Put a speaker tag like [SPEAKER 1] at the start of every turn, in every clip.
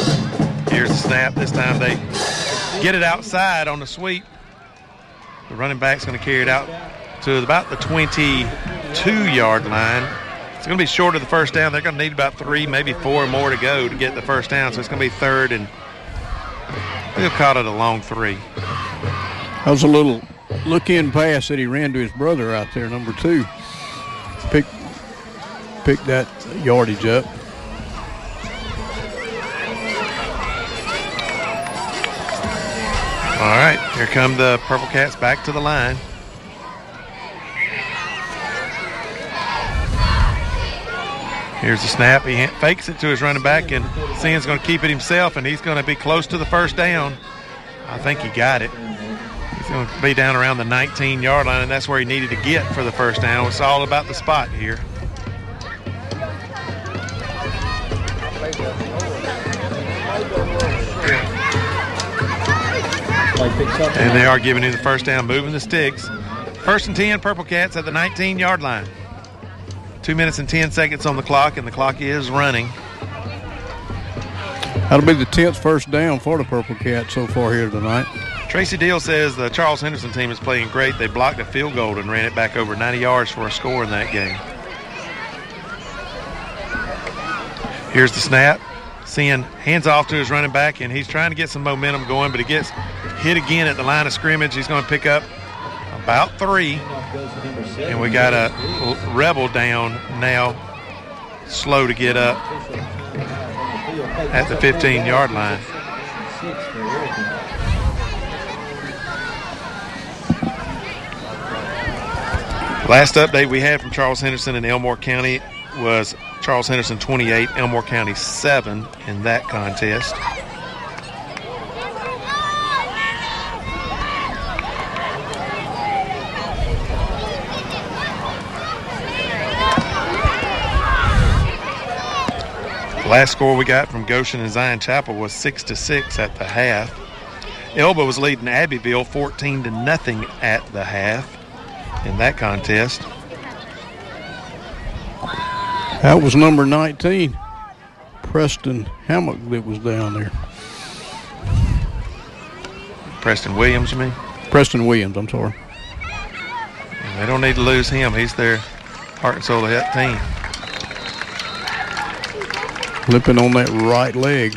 [SPEAKER 1] Here's the snap. This time they get it outside on the sweep. The running back's going to carry it out to about the 22-yard line. It's going to be short of the first down. They're going to need about 3, maybe 4 more to go to get the first down. So it's going to be third, and they'll call it a long 3.
[SPEAKER 2] That was a little look-in pass that he ran to his brother out there, number 2. Picked that yardage up.
[SPEAKER 1] All right, here come the Purple Cats back to the line. Here's the snap. He fakes it to his running back, and Sin's going to keep it himself, and he's going to be close to the first down. I think he got it. He's going to be down around the 19-yard line, and that's where he needed to get for the first down. It's all about the spot here. And they are giving him the first down, moving the sticks. First and 10, Purple Cats at the 19-yard line. 2 minutes and 10 seconds on the clock, and the clock is running.
[SPEAKER 2] That'll be the 10th first down for the Purple Cats so far here tonight.
[SPEAKER 1] Tracy Deal says the Charles Henderson team is playing great. They blocked a field goal and ran it back over 90 yards for a score in that game. Here's the snap. Sin hands off to his running back, and he's trying to get some momentum going, but he gets hit again at the line of scrimmage. He's going to pick up about 3. And we got a Rebel down now, slow to get up at the 15-yard line. Last update we had from Charles Henderson in Elmore County was Charles Henderson 28, Elmore County 7 in that contest. Last score we got from Goshen and Zion Chapel was 6-6 at the half. Elba was leading Abbeville 14-0 at the half in that contest.
[SPEAKER 2] That was number 19, Preston Hammock, that was down there.
[SPEAKER 1] Preston Williams, you mean?
[SPEAKER 2] Preston Williams, I'm sorry.
[SPEAKER 1] And they don't need to lose him. He's their heart and soul of that team.
[SPEAKER 2] Limping on that right leg.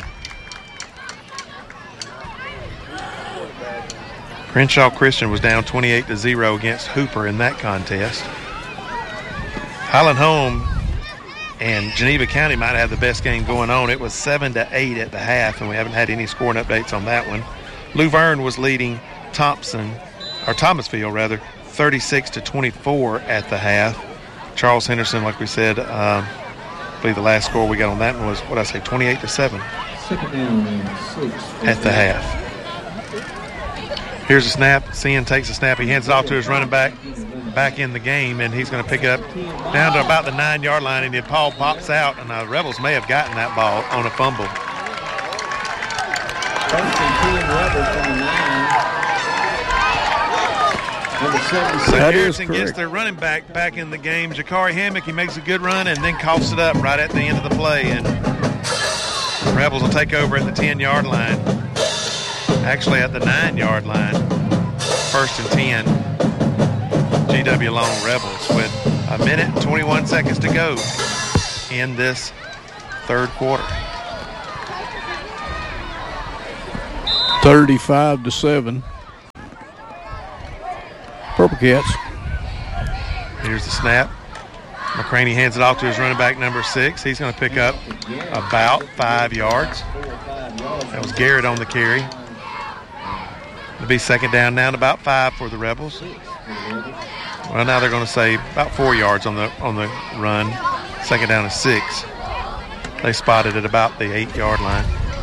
[SPEAKER 1] Crenshaw Christian was down 28-0 against Hooper in that contest. Highland Home and Geneva County might have the best game going on. It was 7-8 at the half, and we haven't had any scoring updates on that one. Luverne was leading Thomasville, 36-24 at the half. Charles Henderson, like we said, I believe the last score we got on that one was, 28-7
[SPEAKER 3] Second down and 6
[SPEAKER 1] at the half. Here's a snap. Sin takes a snap. He hands it off to his running back in the game, and he's going to pick up down to about the 9-yard line, and then Paul pops out, and the Rebels may have gotten that ball on a fumble. So Garrison gets their running back in the game. Jakari Hammock, he makes a good run and then coughs it up right at the end of the play, and the Rebels will take over at the 10-yard line. Actually at the 9-yard line. First and 10. GW Long Rebels with 1 minute and 21 seconds to go in this third quarter.
[SPEAKER 2] 35-7. Purple Cats.
[SPEAKER 1] Here's the snap. McCraney hands it off to his running back, number 6. He's going to pick up about 5 yards. That was Garrett on the carry. It'll be second down now and about 5 for the Rebels. Well, now they're going to say about 4 yards on the run. Second down is 6. They spotted at about the 8-yard line.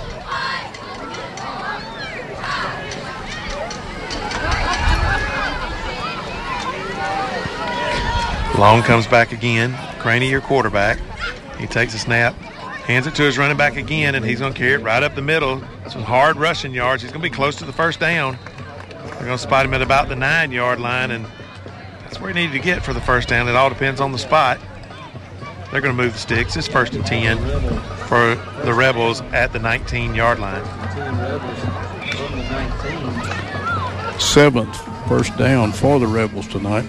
[SPEAKER 1] Long comes back again. Craney, your quarterback. He takes a snap, hands it to his running back again, and he's going to carry it right up the middle. Some hard rushing yards. He's going to be close to the first down. They're going to spot him at about the 9-yard line, and that's where he needed to get for the first down. It all depends on the spot. They're going to move the sticks. It's 1st and 10 for the Rebels at the 19-yard line.
[SPEAKER 2] 7th first down for the Rebels tonight.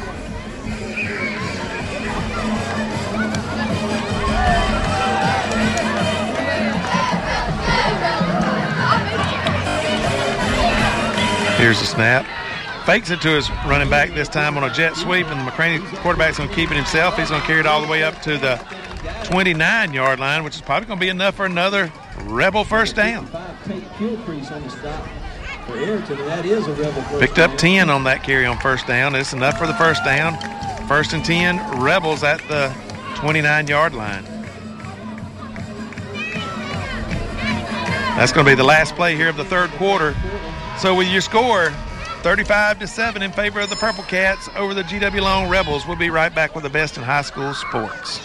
[SPEAKER 1] Here's the snap. Fakes it to his running back this time on a jet sweep, and the McCraney quarterback's going to keep it himself. He's going to carry it all the way up to the 29-yard line, which is probably going to be enough for another Rebel first down. Picked up 10 on that carry on first down. It's enough for the first down. 1st and 10, Rebels at the 29-yard line. That's going to be the last play here of the third quarter. So with your score, 35-7 in favor of the Purple Cats over the GW Long Rebels. We'll be right back with the best in high school sports.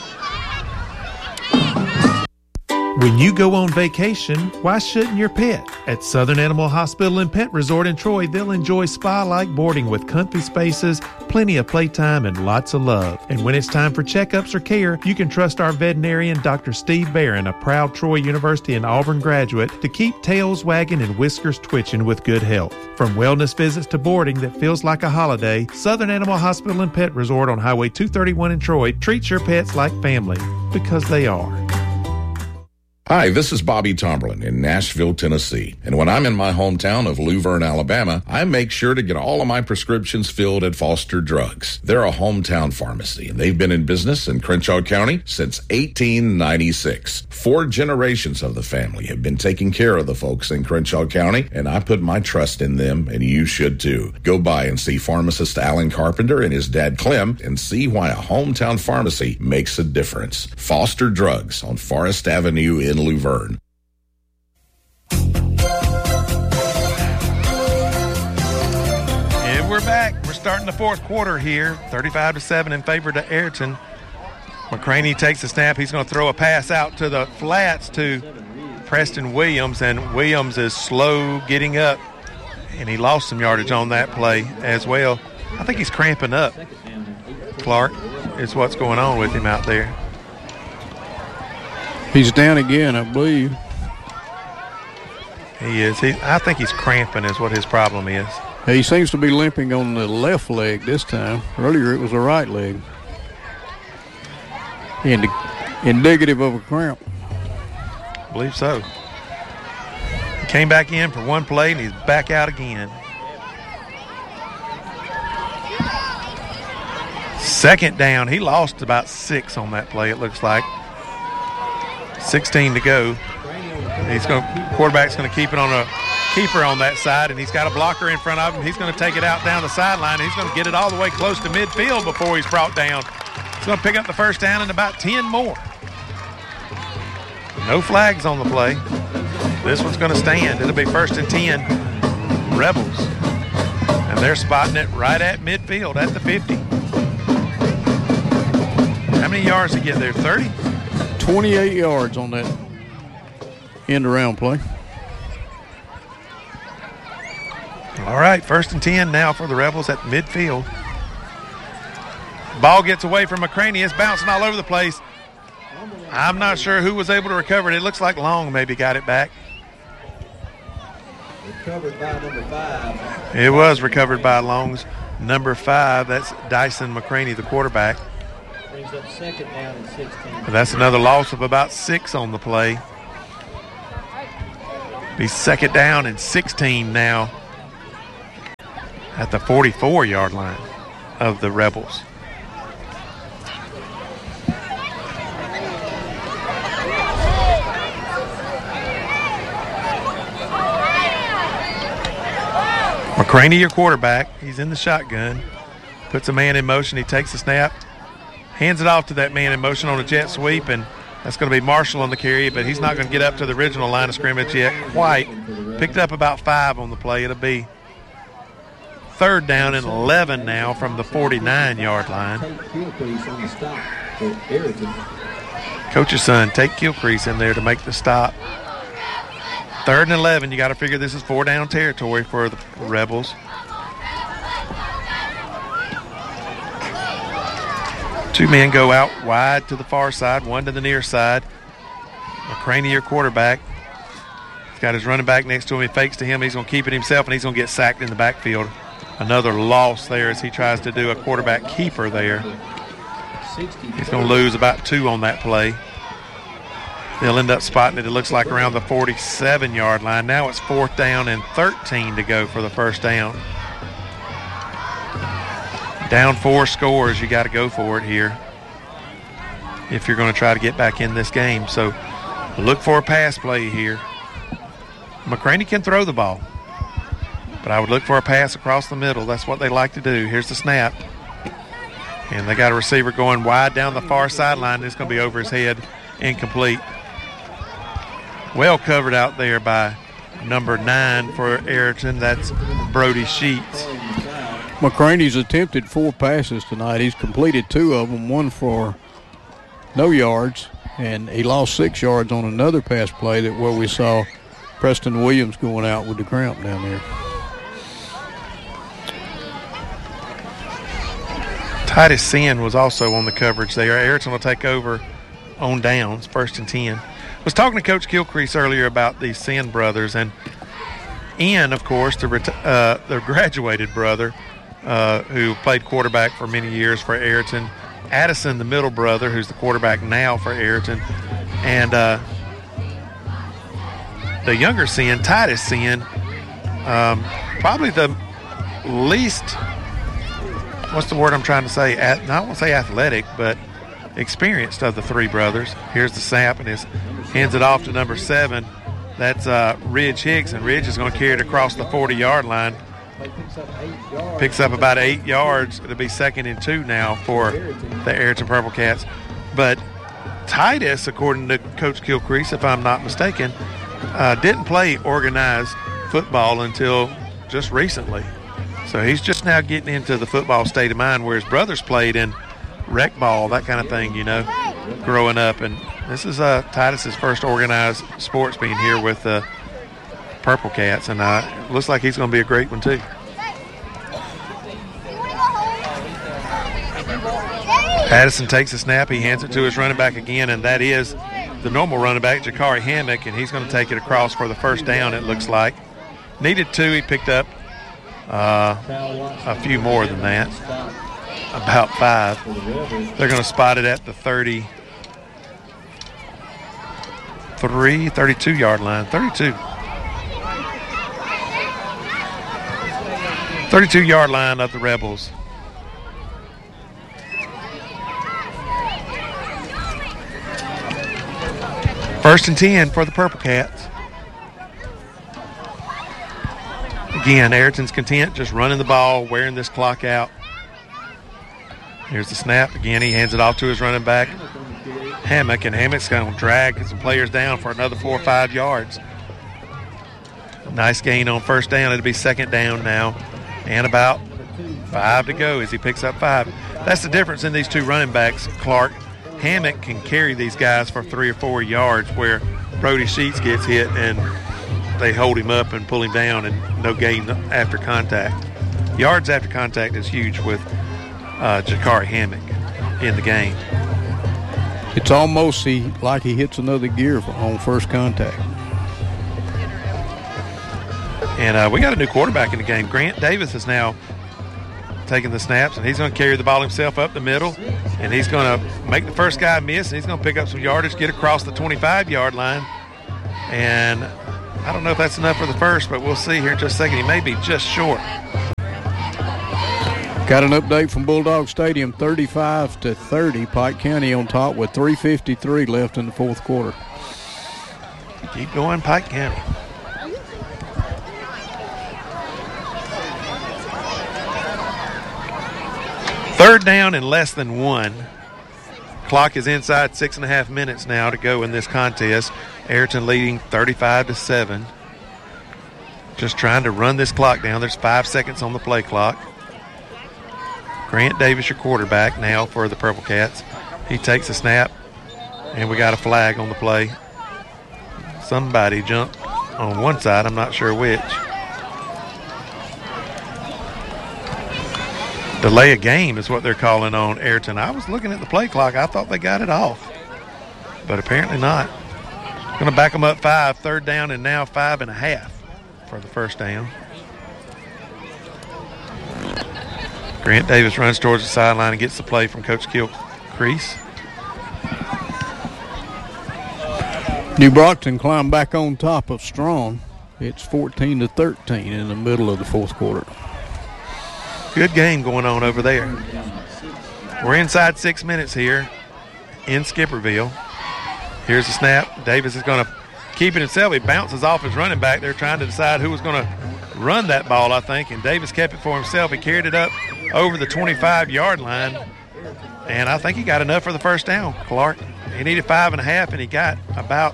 [SPEAKER 4] When you go on vacation, why shouldn't your pet? At Southern Animal Hospital and Pet Resort in Troy, they'll enjoy spa-like boarding with comfy spaces, plenty of playtime, and lots of love. And when it's time for checkups or care, you can trust our veterinarian, Dr. Steve Barron, a proud Troy University and Auburn graduate, to keep tails wagging and whiskers twitching with good health. From wellness visits to boarding that feels like a holiday, Southern Animal Hospital and Pet Resort on Highway 231 in Troy treats your pets like family, because they are.
[SPEAKER 5] Hi, this is Bobby Tomberlin in Nashville, Tennessee. And when I'm in my hometown of Luverne, Alabama, I make sure to get all of my prescriptions filled at Foster Drugs. They're a hometown pharmacy, and they've been in business in Crenshaw County since 1896. 4 generations of the family have been taking care of the folks in Crenshaw County, and I put my trust in them, and you should too. Go by and see pharmacist Alan Carpenter and his dad Clem and see why a hometown pharmacy makes a difference. Foster Drugs on Forest Avenue in Luverne.
[SPEAKER 1] And we're back. We're starting the fourth quarter here. 35-7 in favor to Ayrton. McCraney takes the snap. He's going to throw a pass out to the flats to Preston Williams, and Williams is slow getting up, and he lost some yardage on that play as well. I think he's cramping up. Clark is what's going on with him out there.
[SPEAKER 2] He's down again, I believe.
[SPEAKER 1] He is. I think he's cramping is what his problem is.
[SPEAKER 2] He seems to be limping on the left leg this time. Earlier it was the right leg. Indicative of a cramp.
[SPEAKER 1] I believe so. He came back in for one play, and he's back out again. Second down. He lost about 6 on that play, it looks like. 16 to go. Quarterback's going to keep it on a keeper on that side, and he's got a blocker in front of him. He's going to take it out down the sideline. He's going to get it all the way close to midfield before he's brought down. He's going to pick up the first down and about 10 more. No flags on the play. This one's going to stand. It'll be 1st and 10. Rebels. And they're spotting it right at midfield at the 50. How many yards did he get there? 30?
[SPEAKER 2] 28 yards on that end around play.
[SPEAKER 1] All right, 1st and 10 now for the Rebels at midfield. Ball gets away from McCraney. It's bouncing all over the place. I'm not sure who was able to recover it. It looks like Long maybe got it back.
[SPEAKER 3] Recovered by number 5.
[SPEAKER 1] It was recovered by Long's number 5. That's Dyson McCraney, the quarterback.
[SPEAKER 3] Brings up 2nd down and 16.
[SPEAKER 1] That's another loss of about 6 on the play. Be 2nd down and 16 now at the 44-yard line of the Rebels. McCraney, your quarterback. He's in the shotgun. Puts a man in motion. He takes the snap. Hands it off to that man in motion on a jet sweep, and that's going to be Marshall on the carry, but he's not going to get up to the original line of scrimmage yet quite. Picked up about 5 on the play. It'll be 3rd down and 11 now from the 49-yard line. Coach's son, Tate Gilcrease in there to make the stop. 3rd and 11. You got to figure this is 4-down territory for the Two men go out wide to the far side, one to the near side. McCraney, your quarterback. He's got his running back next to him. He fakes to him. He's going to keep it himself, and he's going to get sacked in the backfield. Another loss there as he tries to do a quarterback keeper there. He's going to lose about 2 on that play. They'll end up spotting it, it looks like, around the 47-yard line. Now it's 4th down and 13 to go for the first down. Down 4 scores, you got to go for it here if you're going to try to get back in this game. So look for a pass play here. McCraney can throw the ball, but I would look for a pass across the middle. That's what they like to do. Here's the snap. And they got a receiver going wide down the far sideline. It's going to be over his head, incomplete. Well covered out there by number 9 for Ayrton. That's Brody Sheets.
[SPEAKER 2] McCraney's attempted 4 passes tonight. He's completed 2 of them, 1 for no yards, and he lost 6 yards on another pass play where we saw Preston Williams going out with the cramp down there.
[SPEAKER 1] Titus Sin was also on the coverage there. Ayrton will take over on downs, 1st and 10. I was talking to Coach Gilcrease earlier about these Sin brothers, and Ian, of course, their graduated brother, who played quarterback for many years for Ayrton. Addison, the middle brother, who's the quarterback now for Ayrton. And the younger Sin, Titus Sin, probably the least, what's the word I'm trying to say? I won't say athletic, but experienced of the 3 brothers. Here's the snap, and hands it off to number 7. That's Ridge Hicks, and Ridge is going to carry it across the 40-yard line. Picks up about 8 yards. It'll be 2nd and 2 now for the Ayrton Purple Cats. But Titus, according to Coach Gilcrease, if I'm not mistaken, didn't play organized football until just recently. So he's just now getting into the football state of mind, where his brothers played in rec ball, that kind of thing, growing up. And this is Titus's first organized sports being here with the Purple Cats, and it looks like he's going to be a great one too. Addison takes a snap. He hands it to his running back again, and that is the normal running back, Jakari Hammock, and he's going to take it across for the first down, it looks like. Needed 2. He picked up a few more than that, about 5. They're going to spot it at the 32-yard line. 32-yard line of the Rebels. First and 10 for the Purple Cats. Again, Ayrton's content just running the ball, wearing this clock out. Here's the snap. Again, he hands it off to his running back, Hammock, and Hammock's going to drag some players down for another 4 or 5 yards. Nice gain on first down. It'll be 2nd down now, and about 5 to go as he picks up 5. That's the difference in these 2 running backs, Clark. Hammock can carry these guys for 3 or 4 yards, where Brody Sheets gets hit and they hold him up and pull him down, and no gain after contact. Yards after contact is huge with Jakari Hammock in the game.
[SPEAKER 2] It's almost like he hits another gear on first contact.
[SPEAKER 1] And we got a new quarterback in the game. Grant Davis is now taking the snaps, and he's going to carry the ball himself up the middle, and he's going to make the first guy miss, and he's going to pick up some yardage, get across the 25-yard line. And I don't know if that's enough for the first, but we'll see here in just a second. He may be just short.
[SPEAKER 2] Got an update from Bulldog Stadium, 35-30. Pike County on top with 3:53 left in the 4th quarter.
[SPEAKER 1] Keep going, Pike County. Third down and less than 1. Clock is inside 6.5 minutes now to go in this contest. Ayrton leading 35-7. Just trying to run this clock down. There's 5 seconds on the play clock. Grant Davis, your quarterback now for the Purple Cats. He takes a snap, and we got a flag on the play. Somebody jumped on one side. I'm not sure which. Delay a game is what they're calling on Ayrton. I was looking at the play clock. I thought they got it off, but apparently not. Going to back them up 5, 3rd down, and now 5.5 for the first down. Grant Davis runs towards the sideline and gets the play from Coach Gilcrease.
[SPEAKER 2] New Brockton climbed back on top of Strong. It's 14-13 in the middle of the fourth quarter.
[SPEAKER 1] Good game going on over there. We're inside 6 minutes here in Skipperville. Here's the snap. Davis is going to keep it himself. He bounces off his running back. They're trying to decide who was going to run that ball, I think, and Davis kept it for himself. He carried it up over the 25-yard line, and I think he got enough for the first down, Clark. He needed 5.5, and he got about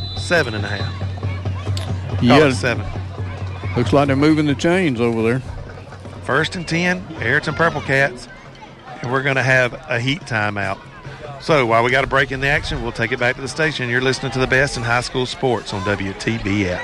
[SPEAKER 1] 7.5.
[SPEAKER 2] Yeah,
[SPEAKER 1] 7.
[SPEAKER 2] Looks like they're moving the chains over there.
[SPEAKER 1] 1st and 10, Ayrton Purple Cats, and we're going to have a heat timeout. So while we got a break in the action, we'll take it back to the station. You're listening to the best in high school sports on WTBF.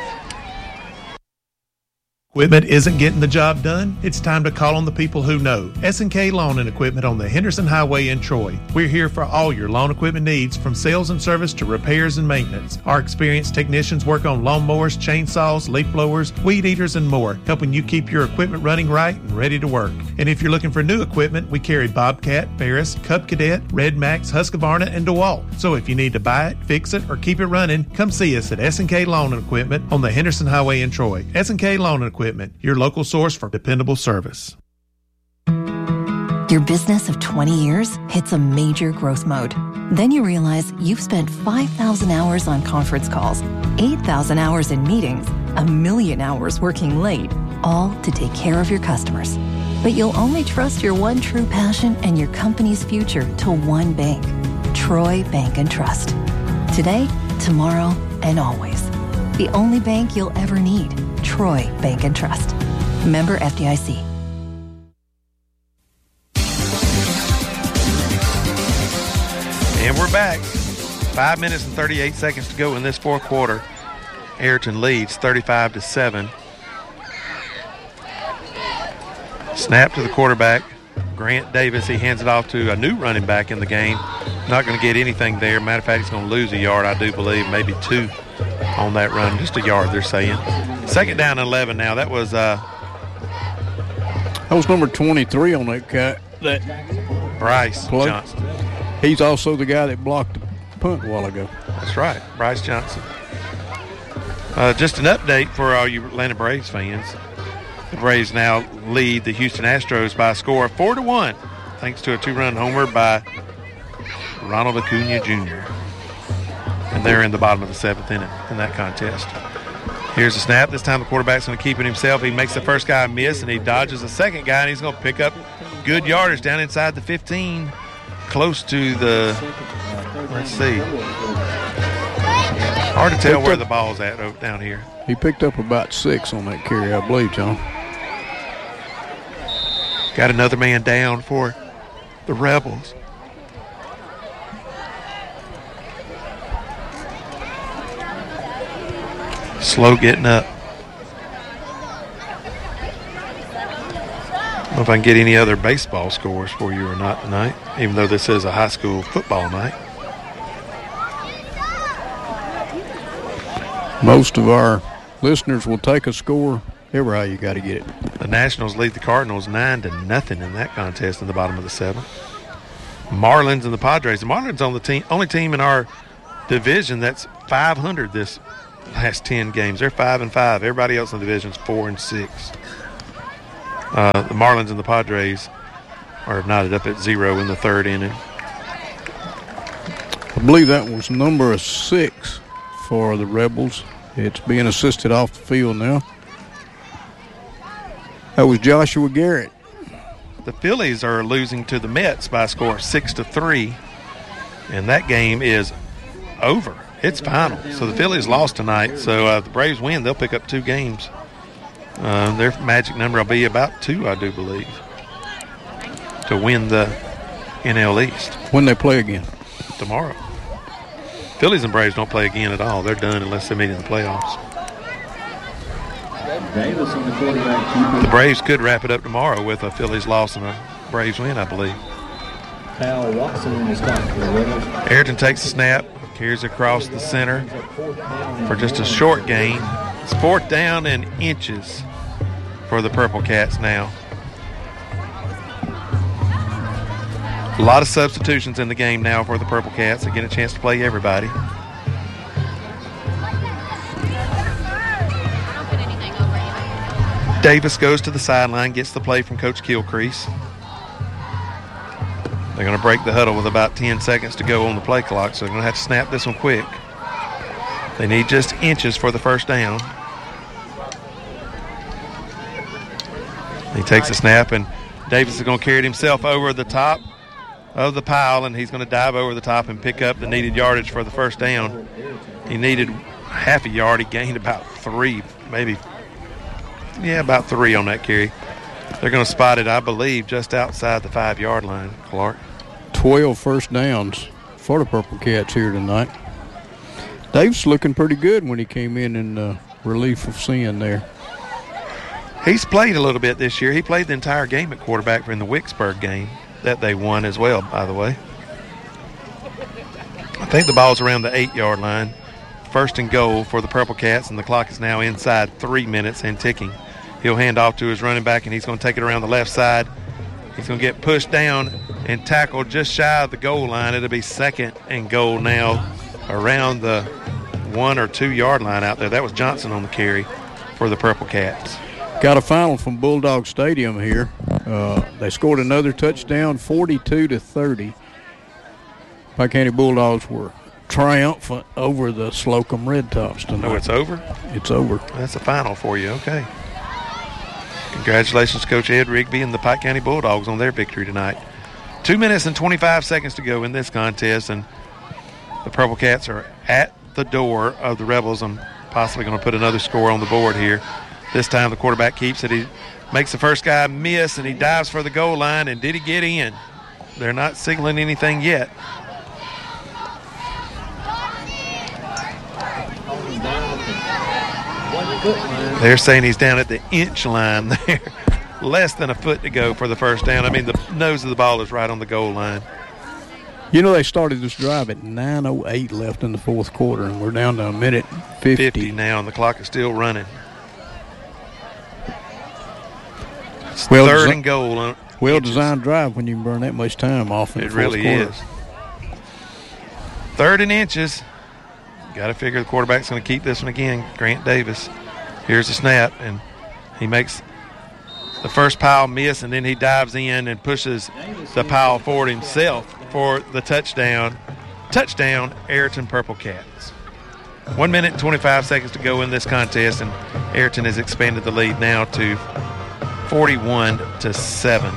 [SPEAKER 4] Equipment isn't getting the job done? It's time to call on the people who know. S&K Lawn and Equipment on the Henderson Highway in Troy. We're here for all your lawn equipment needs, from sales and service to repairs and maintenance. Our experienced technicians work on lawnmowers, chainsaws, leaf blowers, weed eaters, and more, helping you keep your equipment running right and ready to work. And if you're looking for new equipment, we carry Bobcat, Ferris, Cub Cadet, Red Max, Husqvarna, and DeWalt. So if you need to buy it, fix it, or keep it running, come see us at S&K Lawn and Equipment on the Henderson Highway in Troy. S&K Lawn and Equipment, your local source for dependable service.
[SPEAKER 6] Your business of 20 years hits a major growth mode. Then you realize you've spent 5,000 hours on conference calls, 8,000 hours in meetings, 1,000,000 hours working late, all to take care of your customers. But you'll only trust your one true passion and your company's future to one bank, Troy Bank and Trust. Today, tomorrow, and always. The only bank you'll ever need. Troy Bank and Trust. Member FDIC.
[SPEAKER 1] And we're back. 5 minutes and 38 seconds to go in this fourth quarter. Ayrton leads 35-7. Snap to the quarterback, Grant Davis. He hands it off to a new running back in the game. Not going to get anything there. Matter of fact, he's going to lose a yard, I do believe, maybe 2 on that run. Just a yard, they're saying. 2nd down and 11 now. That was
[SPEAKER 2] number 23 on that cat. That
[SPEAKER 1] Bryce
[SPEAKER 2] play.
[SPEAKER 1] Johnson.
[SPEAKER 2] He's also the guy that blocked the punt a while ago.
[SPEAKER 1] That's right, Bryce Johnson. Just an update for all you Atlanta Braves fans. The Braves now lead the Houston Astros by a score of 4-1, thanks to a 2-run homer by Ronald Acuna Jr. And they're in the bottom of the 7th inning in that contest. Here's the snap. This time the quarterback's going to keep it himself. He makes the first guy miss, and he dodges the second guy, and he's going to pick up good yardage down inside the 15, close to the, let's see. Hard to tell where the ball's at down here.
[SPEAKER 2] He picked up about 6 on that carry, I believe, John.
[SPEAKER 1] Got another man down for the Rebels. Slow getting up. I don't know if I can get any other baseball scores for you or not tonight, even though this is a high school football night.
[SPEAKER 2] Most of our listeners will take a score. Ever how you got to get it.
[SPEAKER 1] The Nationals lead the Cardinals 9-0 in that contest in the bottom of the 7th. Marlins and the Padres. The Marlins on the only team in our division that's 500 this last 10 games. They're 5-5. Everybody else in the division is 4-6. The Marlins and the Padres are knotted up at 0 in the 3rd inning.
[SPEAKER 2] I believe that was number 6 for the Rebels. It's being assisted off the field now. That was Joshua Garrett.
[SPEAKER 1] The Phillies are losing to the Mets by a score of 6-3, and that game is over. It's final. So the Phillies lost tonight. So if the Braves win, they'll pick up 2 games. Their magic number will be about 2, I do believe, to win the NL East.
[SPEAKER 2] When they play again?
[SPEAKER 1] Tomorrow. Phillies and Braves don't play again at all. They're done unless they meet in the playoffs.
[SPEAKER 3] Davis on the quarterback.
[SPEAKER 1] The Braves could wrap it up tomorrow with a Phillies loss and a Braves win, I believe.
[SPEAKER 3] Kyle Watson in the stop for the Rebels.
[SPEAKER 1] Ayrton takes the snap, carries across the center for just a short gain. It's 4th down and inches for the Purple Cats now. A lot of substitutions in the game now for the Purple Cats. They get a chance to play everybody. Davis goes to the sideline, gets the play from Coach Gilcrease. They're going to break the huddle with about 10 seconds to go on the play clock, so they're going to have to snap this one quick. They need just inches for the first down. He takes a snap, and Davis is going to carry it himself over the top of the pile, and he's going to dive over the top and pick up the needed yardage for the first down. He needed half a yard. He gained about 3, about 3 on that carry. They're going to spot it, I believe, just outside the 5-yard line, Clark.
[SPEAKER 2] 12 first downs for the Purple Cats here tonight. Dave's looking pretty good when he came in relief of sin there.
[SPEAKER 1] He's played a little bit this year. He played the entire game at quarterback in the Wicksburg game that they won as well, by the way. I think the ball's around the 8-yard line. 1st and goal for the Purple Cats, and the clock is now inside 3 minutes and ticking. He'll hand off to his running back, and he's going to take it around the left side. He's going to get pushed down and tackled just shy of the goal line. It'll be 2nd and goal now around the 1 or 2 yard line out there. That was Johnson on the carry for the Purple Cats.
[SPEAKER 2] Got a final from Bulldog Stadium here. They scored another touchdown, 42-30. Pike County Bulldogs were triumphant over the Slocum Red Tops tonight.
[SPEAKER 1] Oh, it's over?
[SPEAKER 2] It's over.
[SPEAKER 1] That's a final for you. Okay. Congratulations, Coach Ed Rigby and the Pike County Bulldogs on their victory tonight. 2 minutes and 25 seconds to go in this contest, and the Purple Cats are at the door of the Rebels. I'm possibly going to put another score on the board here. This time the quarterback keeps it. He makes the first guy miss, and he dives for the goal line, and did he get in? They're not signaling anything yet. They're saying he's down at the inch line there. Less than a foot to go for the first down. I mean, the nose of the ball is right on the goal line.
[SPEAKER 2] You know, they started this drive at 9:08 left in the 4th quarter, and we're down to a minute 50
[SPEAKER 1] now, and the clock is still running. It's
[SPEAKER 2] well,
[SPEAKER 1] 3rd and goal.
[SPEAKER 2] Well-designed drive when you can burn that much time off in the 4th quarter.
[SPEAKER 1] It really is. 3rd and inches. Got to figure the quarterback's going to keep this one again. Grant Davis. Here's the snap, and he makes the first pile miss, and then he dives in and pushes the pile forward himself for the touchdown. Touchdown, Ayrton Purple Cats. 1 minute and 25 seconds to go in this contest, and Ayrton has expanded the lead now to 41-7.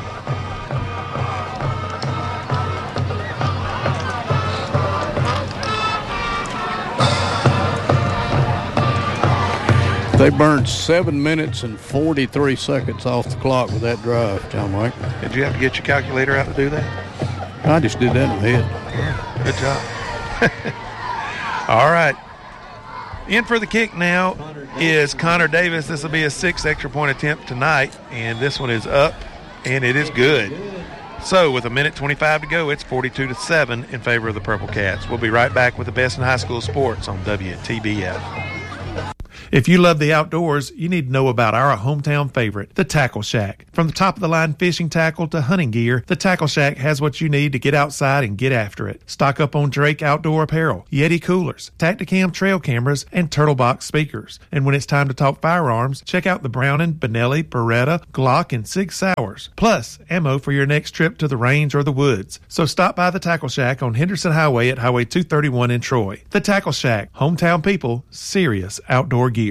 [SPEAKER 2] They burned 7 minutes and 43 seconds off the clock with that drive, John Mike.
[SPEAKER 1] Did you have to get your calculator out to do that?
[SPEAKER 2] I just did that in my head.
[SPEAKER 1] Good job. All right. In for the kick now is Connor Davis. This will be a 6th extra point attempt tonight, and this one is up, and it is good. So with 1:25 to go, it's 42-7 in favor of the Purple Cats. We'll be right back with the best in high school sports on WTBF.
[SPEAKER 4] If you love the outdoors, you need to know about our hometown favorite, the Tackle Shack. From the top-of-the-line fishing tackle to hunting gear, the Tackle Shack has what you need to get outside and get after it. Stock up on Drake outdoor apparel, Yeti coolers, Tacticam trail cameras, and Turtle Box speakers. And when it's time to talk firearms, check out the Browning, Benelli, Beretta, Glock, and Sig Sauers. Plus, ammo for your next trip to the range or the woods. So stop by the Tackle Shack on Henderson Highway at Highway 231 in Troy. The Tackle Shack, hometown people, serious outdoor gear.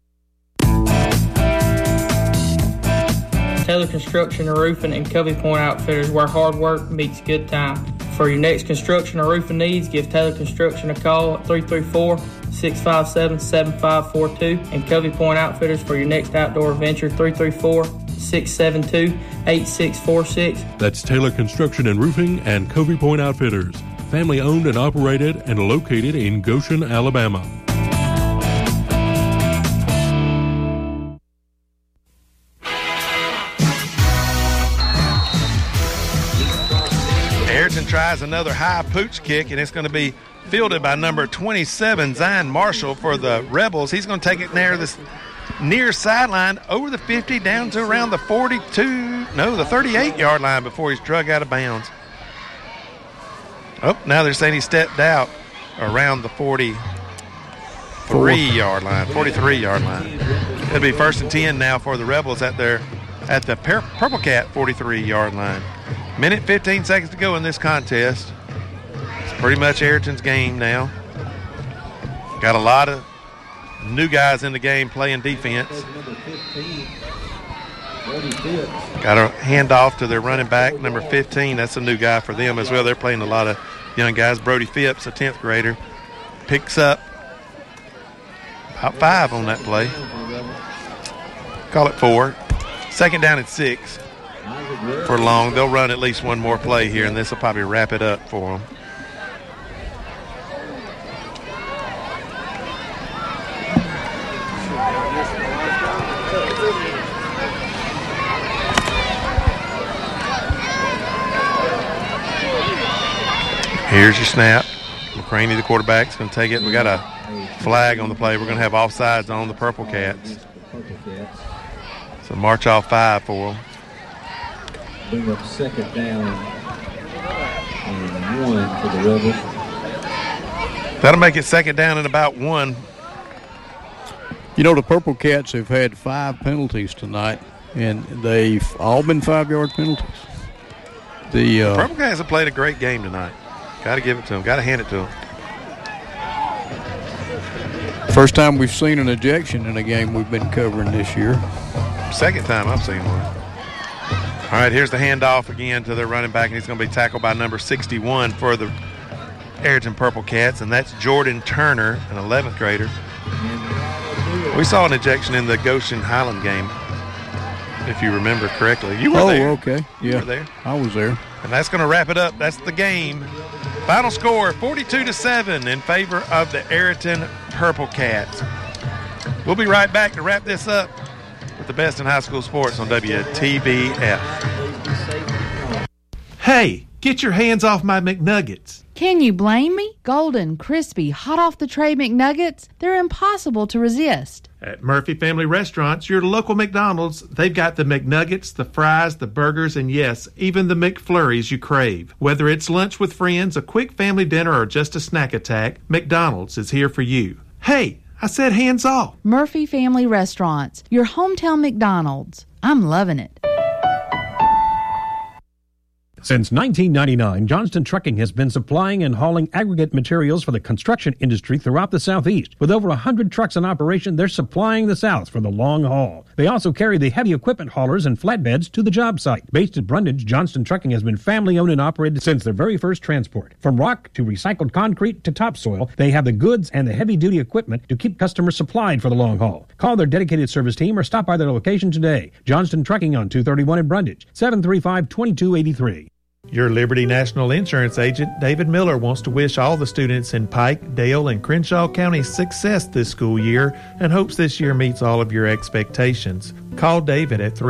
[SPEAKER 7] Taylor Construction and Roofing and Covey Point Outfitters, where hard work meets good time. For your next construction or roofing needs, give Taylor Construction a call at 334-657-7542 and Covey Point Outfitters for your next outdoor adventure, 334-672-8646.
[SPEAKER 8] That's Taylor Construction and Roofing and Covey Point Outfitters, family owned and operated and located in Goshen, Alabama.
[SPEAKER 1] Ayrton tries another high pooch kick, and it's going to be fielded by number 27, Zion Marshall, for the Rebels. He's going to take it near sideline over the 50 down to around the 38-yard line before he's drug out of bounds. Oh, now they're saying he stepped out around the 43-yard line. It'll be 1st and 10 now for the Rebels at the Purple Cat 43-yard line. Minute 15 seconds to go in this contest. It's pretty much Ayrton's game now. Got a lot of new guys in the game playing defense. Got a handoff to their running back, number 15. That's a new guy for them as well. They're playing a lot of young guys. Brody Phipps, a 10th grader, picks up about 5 on that play. Call it 4. 2nd down and 6 for Long. They'll run at least one more play here, and this will probably wrap it up for them. Here's your snap. McCraney, the quarterback, is going to take it. We got a flag on the play. We're going to have offsides on the Purple Cats. So march off 5 for them.
[SPEAKER 3] Bring up 2nd down and 1 for the Rebels.
[SPEAKER 1] That'll make it 2nd down and about 1.
[SPEAKER 2] You know, the Purple Cats have had 5 penalties tonight, and they've all been 5-yard penalties. The
[SPEAKER 1] Purple Cats have played a great game tonight. Got to give it to them. Got to hand it to them.
[SPEAKER 2] First time we've seen an ejection in a game we've been covering this year.
[SPEAKER 1] 2nd time I've seen one. All right, here's the handoff again to their running back, and he's going to be tackled by number 61 for the Ayrton Purple Cats, and that's Jordan Turner, an 11th grader. We saw an ejection in the Goshen Highland game, if you remember correctly. You were there.
[SPEAKER 2] Oh, okay.
[SPEAKER 1] You were there.
[SPEAKER 2] I was there.
[SPEAKER 1] And that's going to wrap it up. That's the game. Final score, 42-7 in favor of the Ayrton Purple Cats. We'll be right back to wrap this up with the best in high school sports on WTBF.
[SPEAKER 4] Hey, get your hands off my McNuggets.
[SPEAKER 9] Can you blame me? Golden, crispy, hot off the tray McNuggets, they're impossible to resist.
[SPEAKER 4] At Murphy Family Restaurants, your local McDonald's, they've got the McNuggets, the fries, the burgers, and yes, even the McFlurries you crave. Whether it's lunch with friends, a quick family dinner, or just a snack attack, McDonald's is here for you. Hey, I said hands off.
[SPEAKER 9] Murphy Family Restaurants, your hometown McDonald's. I'm loving it.
[SPEAKER 10] Since 1999, Johnston Trucking has been supplying and hauling aggregate materials for the construction industry throughout the Southeast. With over 100 trucks in operation, they're supplying the South for the long haul. They also carry the heavy equipment haulers and flatbeds to the job site. Based at Brundage, Johnston Trucking has been family-owned and operated since their very first transport. From rock to recycled concrete to topsoil, they have the goods and the heavy-duty equipment to keep customers supplied for the long haul. Call their dedicated service team or stop by their location today. Johnston Trucking on 231 in Brundage, 735-2283.
[SPEAKER 4] Your Liberty National Insurance agent, David Miller, wants to wish all the students in Pike, Dale, and Crenshaw counties success this school year and hopes this year meets all of your expectations. Call David at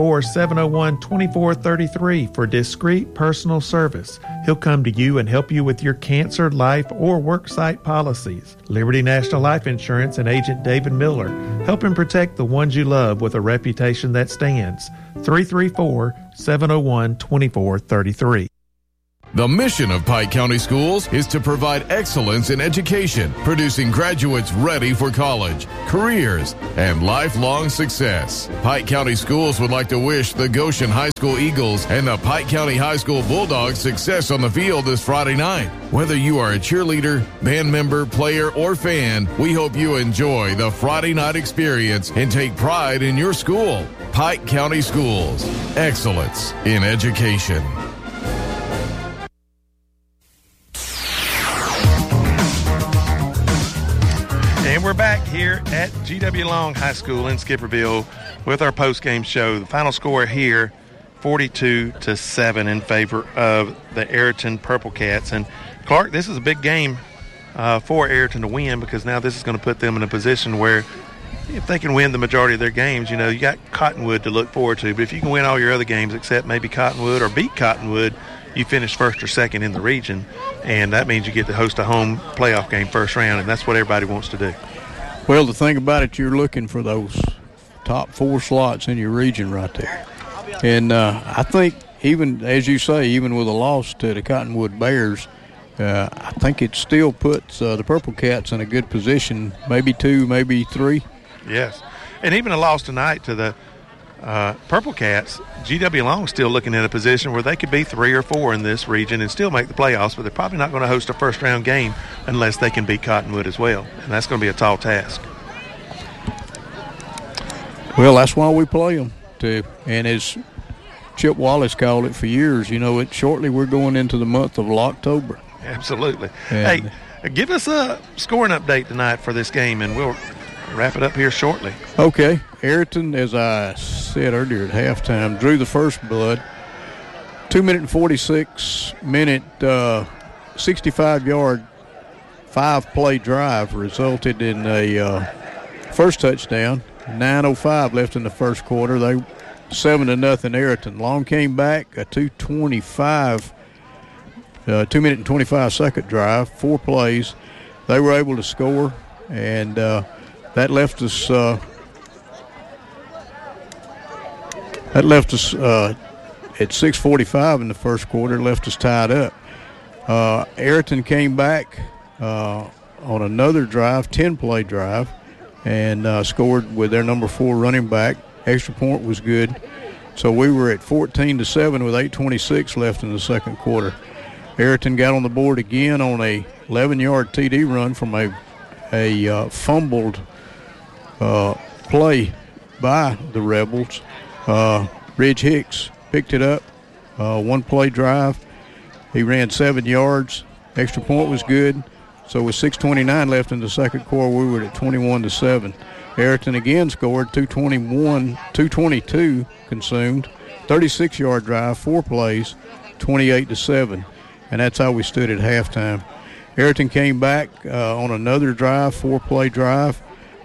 [SPEAKER 4] 334-701-2433 for discreet personal service. He'll come to you and help you with your cancer, life, or worksite policies. Liberty National Life Insurance and agent David Miller, helping protect the ones you love with a reputation that stands. 334-701-2433.
[SPEAKER 11] The mission of Pike County Schools is to provide excellence in education, producing graduates ready for college, careers, and lifelong success. Pike County Schools would like to wish the Goshen High School Eagles and the Pike County High School Bulldogs success on the field this Friday night. Whether you are a cheerleader, band member, player, or fan, we hope you enjoy the Friday night experience and take pride in your school. Pike County Schools, excellence in education.
[SPEAKER 1] And we're back here at G.W. Long High School in Skipperville with our post-game show. The final score here, 42-7 in favor of the Ayrton Purple Cats. And Clark, this is a big game for Ayrton to win because now this is going to put them in a position where if they can win the majority of their games, you got Cottonwood to look forward to. But if you can win all your other games except maybe Cottonwood or beat Cottonwood, you finish first or second in the region, and that means you get to host a home playoff game first round, and that's what everybody wants to do.
[SPEAKER 2] Well, the thing about it, you're looking for those top 4 slots in your region right there. And I think even, as you say, even with a loss to the Cottonwood Bears, I think it still puts the Purple Cats in a good position, maybe 2, maybe 3.
[SPEAKER 1] Yes, and even a loss tonight to the Purple Cats, GW Long's still looking at a position where they could be 3 or 4 in this region and still make the playoffs, but they're probably not going to host a first-round game unless they can beat Cottonwood as well, and that's going to be a tall task.
[SPEAKER 2] Well, that's why we play them, too. And as Chip Wallace called it for years, shortly we're going into the month of October.
[SPEAKER 1] Absolutely. And hey, give us a scoring update tonight for this game, and we'll wrap it up here shortly.
[SPEAKER 2] Okay. Ayrton, as I said earlier at halftime, drew the first blood. 2-minute and 46-minute 65-yard 5-play drive resulted in a first touchdown. 9:05 left in the first quarter. They 7-0 Ayrton. Long came back, a 2:25 2-minute and 25-second drive, 4 plays. They were able to score, and that left us at 6:45 in the first quarter. Left us tied up. Ayrton came back on another drive, 10-play drive, and scored with their number 4 running back. Extra point was good. So we were at 14-7 with 8:26 left in the second quarter. Ayrton got on the board again on a 11-yard TD run from a fumbled play by the Rebels. Ridge Hicks picked it up, 1-play drive. He ran 7 yards. Extra point was good. So with 6:29 left in the second quarter, we were at 21-7. Ayrton again scored, 222 consumed, 36-yard drive, 4 plays, 28-7. And that's how we stood at halftime. Ayrton came back on another drive, 4-play drive.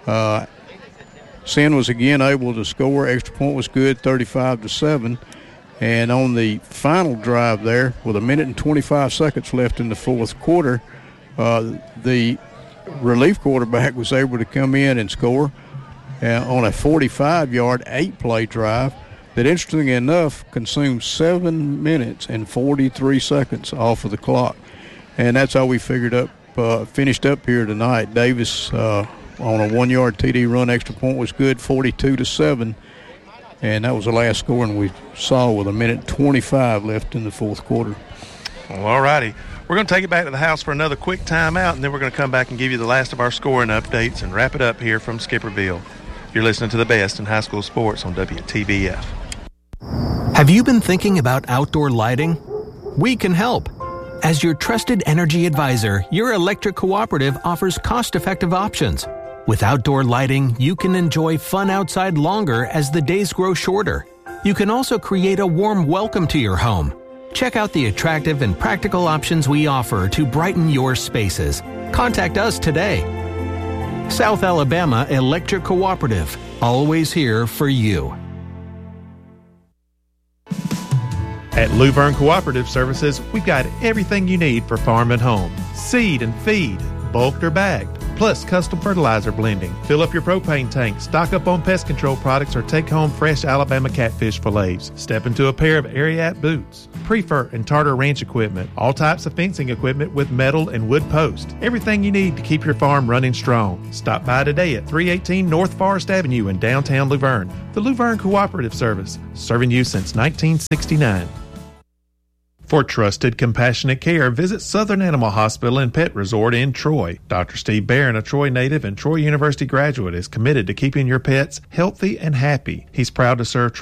[SPEAKER 2] Sin was again able to score. Extra point was good, 35-7. And on the final drive there, with 1 minute and 25 seconds left in the fourth quarter, the relief quarterback was able to come in and score on a 45-yard, 8-play drive that, interestingly enough, consumed 7 minutes and 43 seconds off of the clock. And that's how we finished up here tonight. Davis on a 1-yard TD run, extra point was good, 42-7. And that was the last scoring we saw with 1 minute 25 left in the fourth quarter.
[SPEAKER 1] Well, all righty. We're going to take it back to the house for another quick timeout, and then we're going to come back and give you the last of our scoring updates and wrap it up here from Skipperville. You're listening to the best in high school sports on WTBF.
[SPEAKER 12] Have you been thinking about outdoor lighting? We can help. As your trusted energy advisor, your electric cooperative offers cost-effective options. With outdoor lighting, you can enjoy fun outside longer as the days grow shorter. You can also create a warm welcome to your home. Check out the attractive and practical options we offer to brighten your spaces. Contact us today. South Alabama Electric Cooperative, always here for you.
[SPEAKER 4] At Luverne Cooperative Services, we've got everything you need for farm and home. Seed and feed, bulked or bagged, plus custom fertilizer blending. Fill up your propane tank, stock up on pest control products, or take home fresh Alabama catfish fillets. Step into a pair of Ariat boots, Prefer and Tartar Ranch equipment, all types of fencing equipment with metal and wood posts. Everything you need to keep your farm running strong. Stop by today at 318 North Forest Avenue in downtown Luverne. The Luverne Cooperative Service, serving you since 1969. For trusted, compassionate care, visit Southern Animal Hospital and Pet Resort in Troy. Dr. Steve Barron, a Troy native and Troy University graduate, is committed to keeping your pets healthy and happy. He's proud to serve